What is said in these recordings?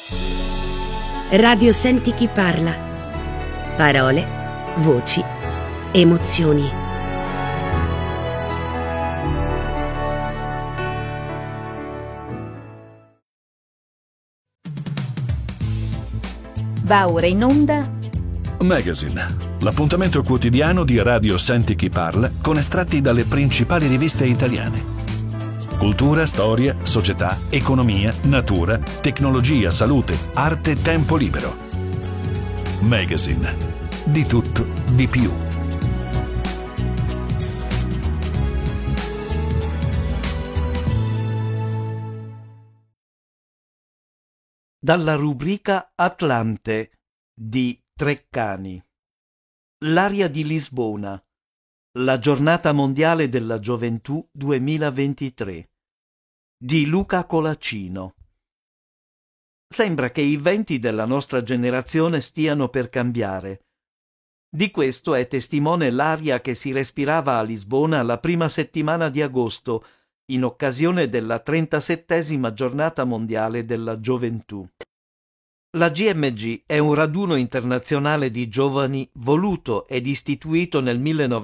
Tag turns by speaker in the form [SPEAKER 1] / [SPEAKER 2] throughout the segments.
[SPEAKER 1] Radio Senti chi parla. Parole, voci, emozioni.
[SPEAKER 2] Va ora in onda
[SPEAKER 3] Magazine, l'appuntamento quotidiano di Radio Senti chi parla con estratti dalle principali riviste italiane. Cultura, storia, società, economia, natura, tecnologia, salute, arte, tempo libero. Magazine, di tutto, di più.
[SPEAKER 4] Dalla rubrica Atlante di Treccani. L'aria di Lisbona. La giornata mondiale della gioventù 2023 di Luca Colacino. Sembra che i venti della nostra generazione stiano per cambiare. Di questo è testimone l'aria che si respirava a Lisbona la prima settimana di agosto, in occasione della 37ª giornata mondiale della gioventù. La GMG è un raduno internazionale di giovani voluto ed istituito nel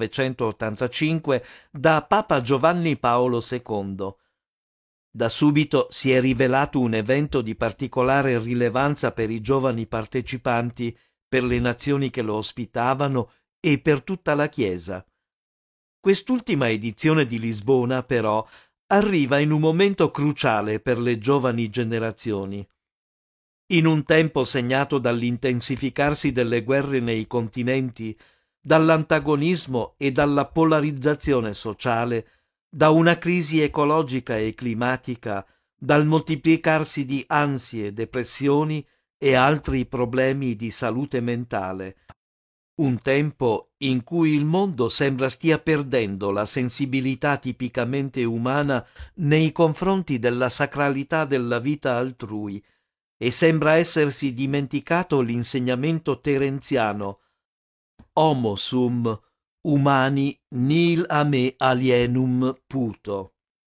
[SPEAKER 4] 1985 da Papa Giovanni Paolo II. Da subito si è rivelato un evento di particolare rilevanza per i giovani partecipanti, per le nazioni che lo ospitavano e per tutta la Chiesa. Quest'ultima edizione di Lisbona, però, arriva in un momento cruciale per le giovani generazioni. In un tempo segnato dall'intensificarsi delle guerre nei continenti, dall'antagonismo e dalla polarizzazione sociale, da una crisi ecologica e climatica, dal moltiplicarsi di ansie, depressioni e altri problemi di salute mentale. Un tempo in cui il mondo sembra stia perdendo la sensibilità tipicamente umana nei confronti della sacralità della vita altrui e sembra essersi dimenticato l'insegnamento terenziano Homo sum, humani nil a me alienum puto.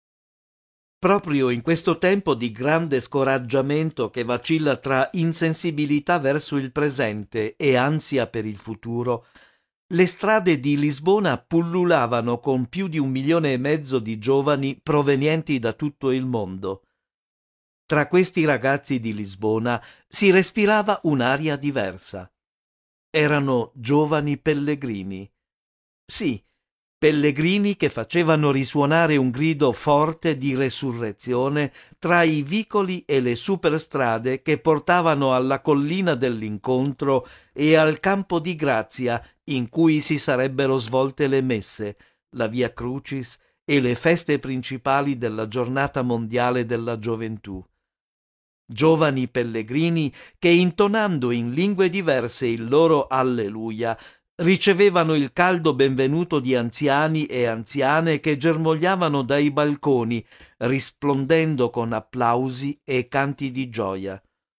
[SPEAKER 4] Proprio in questo tempo di grande scoraggiamento che vacilla tra insensibilità verso il presente e ansia per il futuro, le strade di Lisbona pullulavano con più di 1,5 milioni di giovani provenienti da tutto il mondo. Tra questi ragazzi di Lisbona si respirava un'aria diversa. Erano giovani pellegrini. Sì, pellegrini che facevano risuonare un grido forte di resurrezione tra i vicoli e le superstrade che portavano alla collina dell'incontro e al campo di grazia in cui si sarebbero svolte le messe, la Via Crucis e le feste principali della giornata mondiale della gioventù. Giovani pellegrini che, intonando in lingue diverse il loro Alleluia, ricevevano il caldo benvenuto di anziani e anziane che germogliavano dai balconi, risplondendo con applausi e canti di gioia.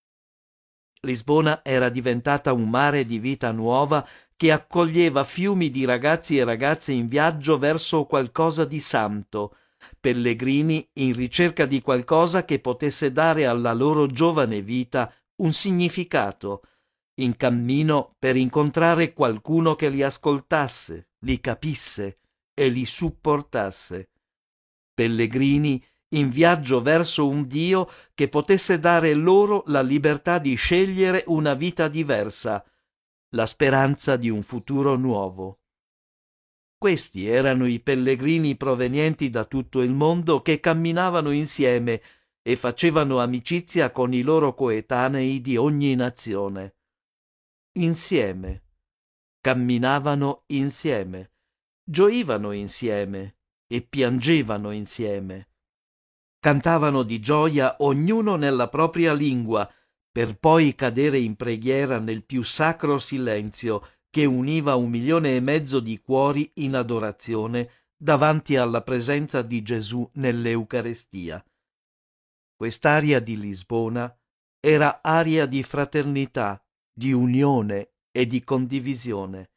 [SPEAKER 4] Lisbona era diventata un mare di vita nuova che accoglieva fiumi di ragazzi e ragazze in viaggio verso qualcosa di santo, pellegrini in ricerca di qualcosa che potesse dare alla loro giovane vita un significato, in cammino per incontrare qualcuno che li ascoltasse, li capisse e li supportasse. Pellegrini in viaggio verso un Dio che potesse dare loro la libertà di scegliere una vita diversa, la speranza di un futuro nuovo. Questi erano i pellegrini provenienti da tutto il mondo che camminavano insieme e facevano amicizia con i loro coetanei di ogni nazione. Insieme. Camminavano insieme, gioivano insieme e piangevano insieme. Cantavano di gioia ognuno nella propria lingua, per poi cadere in preghiera nel più sacro silenzio che univa 1,5 milioni di cuori in adorazione davanti alla presenza di Gesù nell'Eucarestia. Quest'aria di Lisbona era aria di fraternità, di unione e di condivisione.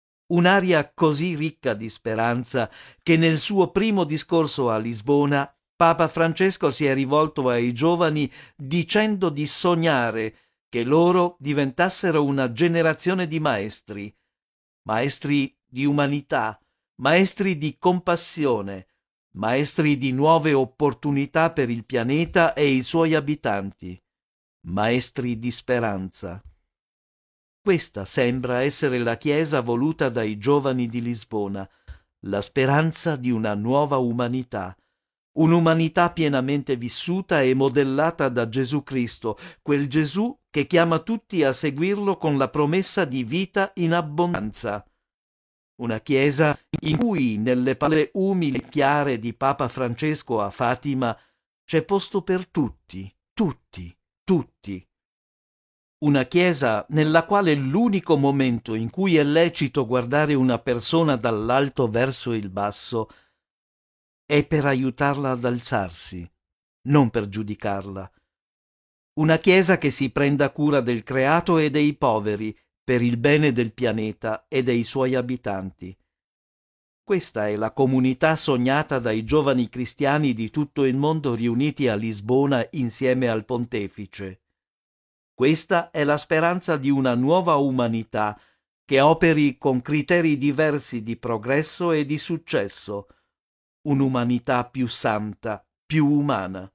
[SPEAKER 4] Un'aria così ricca di speranza che nel suo primo discorso a Lisbona Papa Francesco si è rivolto ai giovani dicendo di sognare che loro diventassero una generazione di maestri, maestri di umanità, maestri di compassione, maestri di nuove opportunità per il pianeta e i suoi abitanti, maestri di speranza. Questa sembra essere la Chiesa voluta dai giovani di Lisbona, la speranza di una nuova umanità, un'umanità pienamente vissuta e modellata da Gesù Cristo, quel Gesù che chiama tutti a seguirlo con la promessa di vita in abbondanza. Una Chiesa in cui, nelle parole umili e chiare di Papa Francesco a Fatima, c'è posto per tutti, tutti, tutti. Una Chiesa nella quale l'unico momento in cui è lecito guardare una persona dall'alto verso il basso è per aiutarla ad alzarsi, non per giudicarla. Una Chiesa che si prenda cura del creato e dei poveri per il bene del pianeta e dei suoi abitanti. Questa è la comunità sognata dai giovani cristiani di tutto il mondo riuniti a Lisbona insieme al Pontefice. Questa è la speranza di una nuova umanità che operi con criteri diversi di progresso e di successo, un'umanità più santa, più umana.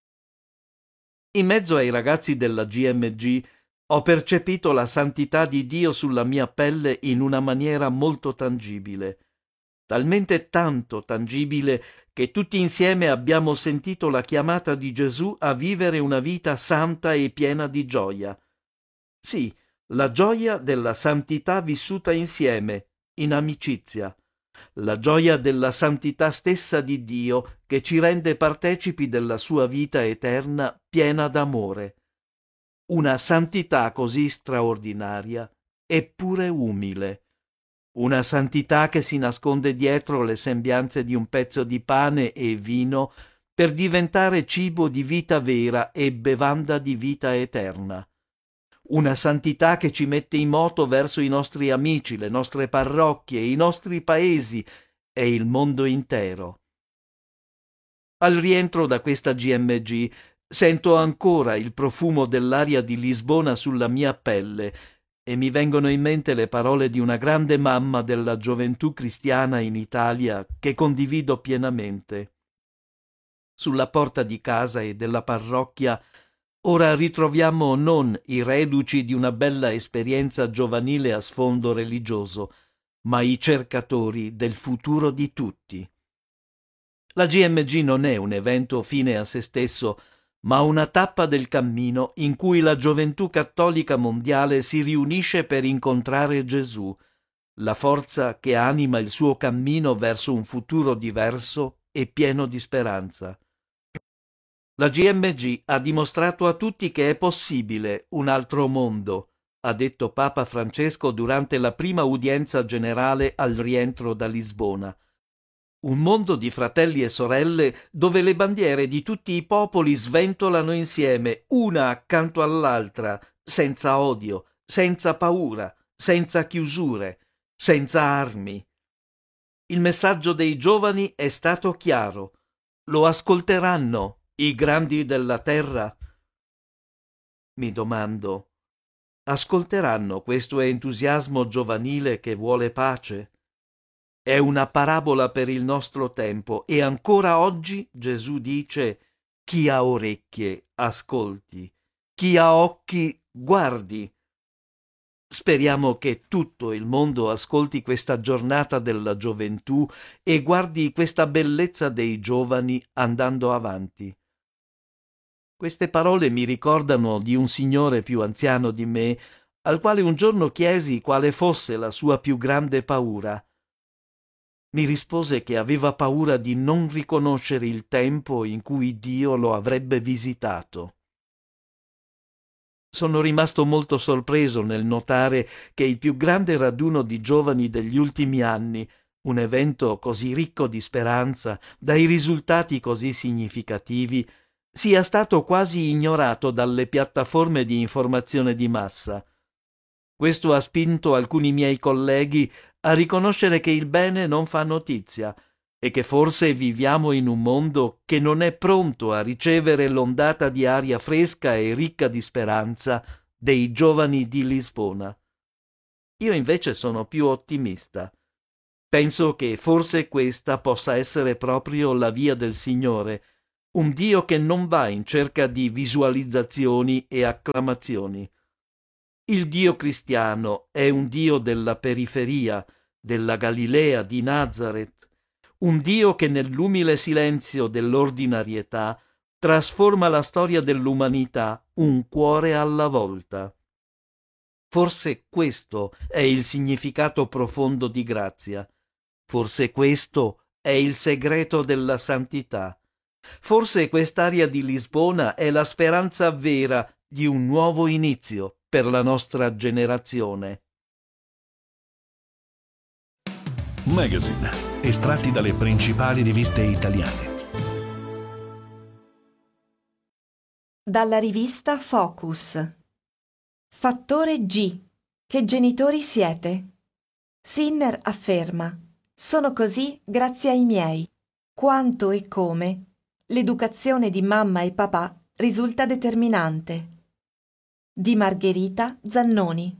[SPEAKER 4] In mezzo ai ragazzi della GMG ho percepito la santità di Dio sulla mia pelle in una maniera molto tangibile, talmente tanto tangibile che tutti insieme abbiamo sentito la chiamata di Gesù a vivere una vita santa e piena di gioia. Sì, la gioia della santità vissuta insieme, in amicizia, la gioia della santità stessa di Dio che ci rende partecipi della sua vita eterna piena d'amore. Una santità così straordinaria eppure umile. Una santità che si nasconde dietro le sembianze di un pezzo di pane e vino per diventare cibo di vita vera e bevanda di vita eterna. Una santità che ci mette in moto verso i nostri amici, le nostre parrocchie, i nostri paesi e il mondo intero. Al rientro da questa GMG sento ancora il profumo dell'aria di Lisbona sulla mia pelle e mi vengono in mente le parole di una grande mamma della gioventù cristiana in Italia che condivido pienamente. Sulla porta di casa e della parrocchia ora ritroviamo non i reduci di una bella esperienza giovanile a sfondo religioso, ma i cercatori del futuro di tutti. La GMG non è un evento fine a se stesso, ma una tappa del cammino in cui la gioventù cattolica mondiale si riunisce per incontrare Gesù, la forza che anima il suo cammino verso un futuro diverso e pieno di speranza. La GMG ha dimostrato a tutti che è possibile un altro mondo, ha detto Papa Francesco durante la prima udienza generale al rientro da Lisbona. Un mondo di fratelli e sorelle dove le bandiere di tutti i popoli sventolano insieme, una accanto all'altra, senza odio, senza paura, senza chiusure, senza armi. Il messaggio dei giovani è stato chiaro. Lo ascolteranno i grandi della terra? Mi domando, ascolteranno questo entusiasmo giovanile che vuole pace? È una parabola per il nostro tempo e ancora oggi Gesù dice: chi ha orecchie ascolti, chi ha occhi guardi. Speriamo che tutto il mondo ascolti questa giornata della gioventù e guardi questa bellezza dei giovani andando avanti. Queste parole mi ricordano di un signore più anziano di me, al quale un giorno chiesi quale fosse la sua più grande paura. Mi rispose che aveva paura di non riconoscere il tempo in cui Dio lo avrebbe visitato. Sono rimasto molto sorpreso nel notare che il più grande raduno di giovani degli ultimi anni, un evento così ricco di speranza, dai risultati così significativi, sia stato quasi ignorato dalle piattaforme di informazione di massa. Questo ha spinto alcuni miei colleghi a riconoscere che il bene non fa notizia, e che forse viviamo in un mondo che non è pronto a ricevere l'ondata di aria fresca e ricca di speranza dei giovani di Lisbona. Io invece sono più ottimista. Penso che forse questa possa essere proprio la via del Signore, un Dio che non va in cerca di visualizzazioni e acclamazioni. Il Dio cristiano è un Dio della periferia, della Galilea, di Nazareth, un Dio che nell'umile silenzio dell'ordinarietà trasforma la storia dell'umanità un cuore alla volta. Forse questo è il significato profondo di grazia. Forse questo è il segreto della santità. Forse quest'aria di Lisbona è la speranza vera di un nuovo inizio per la nostra generazione.
[SPEAKER 3] Magazine, estratti dalle principali riviste italiane.
[SPEAKER 2] Dalla rivista Focus. Fattore G. Che genitori siete? Sinner afferma: sono così grazie ai miei. Quanto e come l'educazione di mamma e papà risulta determinante. Di Margherita Zannoni.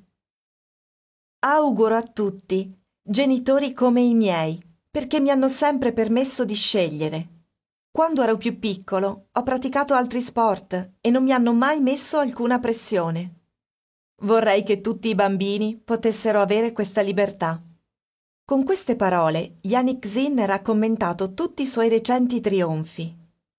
[SPEAKER 2] Auguro a tutti genitori come i miei, perché mi hanno sempre permesso di scegliere. Quando ero più piccolo ho praticato altri sport e non mi hanno mai messo alcuna pressione. Vorrei che tutti i bambini potessero avere questa libertà. Con queste parole Jannik Sinner ha commentato tutti i suoi recenti trionfi.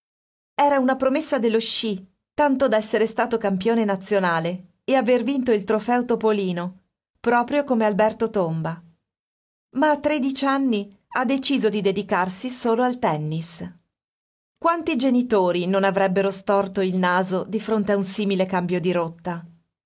[SPEAKER 2] Era una promessa dello sci, tanto da essere stato campione nazionale e aver vinto il trofeo Topolino, proprio come Alberto Tomba. Ma a 13 anni ha deciso di dedicarsi solo al tennis. Quanti genitori non avrebbero storto il naso di fronte a un simile cambio di rotta?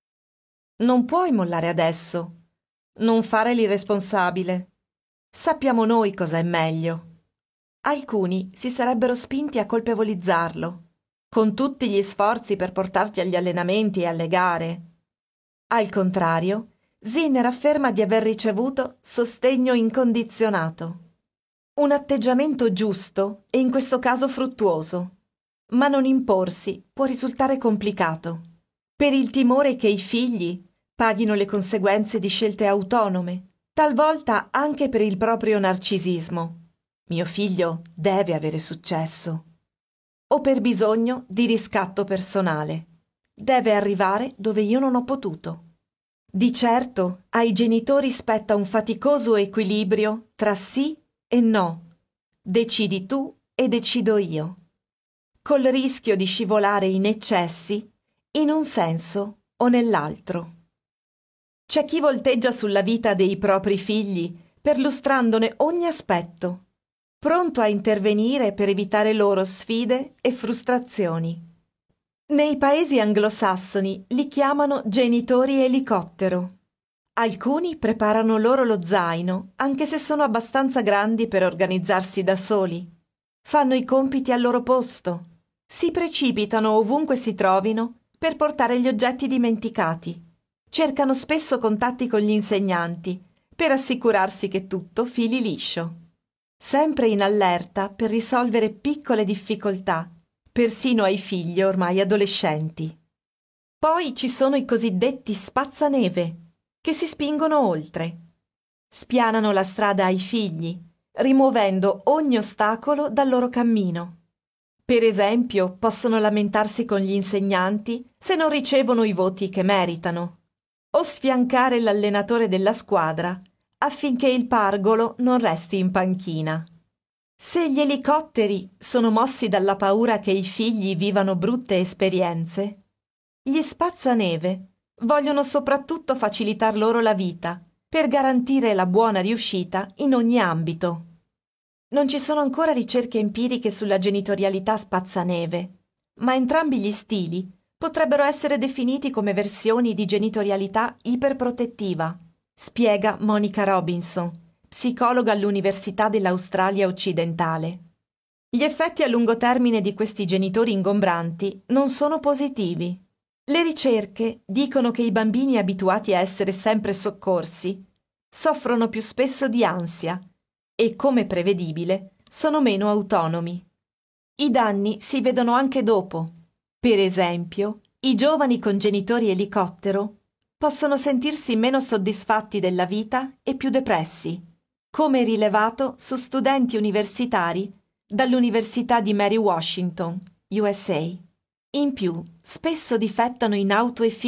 [SPEAKER 2] Non puoi mollare adesso. Non fare l'irresponsabile. Sappiamo noi cosa è meglio. Alcuni si sarebbero spinti a colpevolizzarlo, con tutti gli sforzi per portarti agli allenamenti e alle gare. Al contrario, Sinner afferma di aver ricevuto sostegno incondizionato. Un atteggiamento giusto e in questo caso fruttuoso, ma non imporsi può risultare complicato, per il timore che i figli paghino le conseguenze di scelte autonome, talvolta anche per il proprio narcisismo. Mio figlio deve avere successo. O per bisogno di riscatto personale. Deve arrivare dove io non ho potuto. Di certo ai genitori spetta un faticoso equilibrio tra sì e no. Decidi tu e decido io. Col rischio di scivolare in eccessi in un senso o nell'altro. C'è chi volteggia sulla vita dei propri figli perlustrandone ogni aspetto, pronto a intervenire per evitare loro sfide e frustrazioni. Nei paesi anglosassoni li chiamano genitori elicottero. Alcuni preparano loro lo zaino, anche se sono abbastanza grandi per organizzarsi da soli. Fanno i compiti al loro posto. Si precipitano ovunque si trovino per portare gli oggetti dimenticati. Cercano spesso contatti con gli insegnanti per assicurarsi che tutto fili liscio. Sempre in allerta per risolvere piccole difficoltà, persino ai figli ormai adolescenti. Poi ci sono i cosiddetti spazzaneve, che si spingono oltre. Spianano la strada ai figli, rimuovendo ogni ostacolo dal loro cammino. Per esempio, possono lamentarsi con gli insegnanti se non ricevono i voti che meritano, o sfiancare l'allenatore della squadra affinché il pargolo non resti in panchina. Se gli elicotteri sono mossi dalla paura che i figli vivano brutte esperienze, gli spazzaneve vogliono soprattutto facilitar loro la vita per garantire la buona riuscita in ogni ambito. Non ci sono ancora ricerche empiriche sulla genitorialità spazzaneve, ma entrambi gli stili potrebbero essere definiti come versioni di genitorialità iperprotettiva, spiega Monica Robinson, psicologa all'Università dell'Australia Occidentale. Gli effetti a lungo termine di questi genitori ingombranti non sono positivi. Le ricerche dicono che i bambini abituati a essere sempre soccorsi soffrono più spesso di ansia e, come prevedibile, sono meno autonomi. I danni si vedono anche dopo. Per esempio, i giovani con genitori elicottero possono sentirsi meno soddisfatti della vita e più depressi, come rilevato su studenti universitari dall'Università di Mary Washington, USA. In più, spesso difettano in autoefficacia